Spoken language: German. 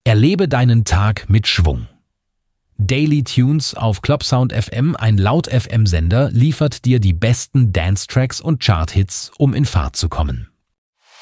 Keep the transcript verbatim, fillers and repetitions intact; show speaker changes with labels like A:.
A: Erlebe deinen Tag mit Schwung. Daily Tunes auf Clubsound F M, ein Laut-F M-Sender, liefert dir die besten Dance-Tracks und Chart-Hits, um in Fahrt zu kommen.